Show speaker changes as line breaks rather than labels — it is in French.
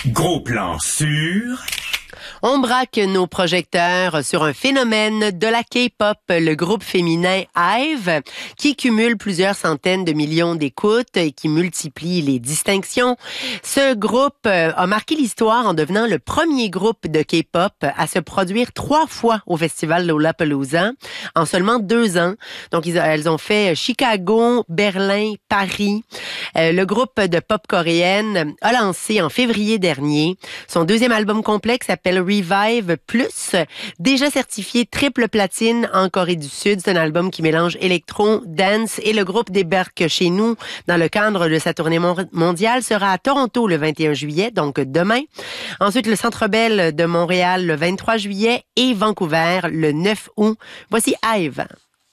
Gros plan sur...
On braque nos projecteurs sur un phénomène de la K-pop, le groupe féminin IVE, qui cumule plusieurs centaines de millions d'écoutes et qui multiplie les distinctions. Ce groupe a marqué l'histoire en devenant le premier groupe de K-pop à se produire 3 fois au festival Lollapalooza en seulement 2 ans. Donc, elles ont fait Chicago, Berlin, Paris. Le groupe de pop coréenne a lancé en février dernier son 2e album complet qui s'appelle Revive Plus, déjà certifié triple platine en Corée du Sud. C'est un album qui mélange électro, dance et le groupe débarque chez nous dans le cadre de sa tournée mondiale. Sera à Toronto le 21 juillet, donc demain. Ensuite, le Centre Bell de Montréal le 23 juillet et Vancouver le 9 août. Voici IVE.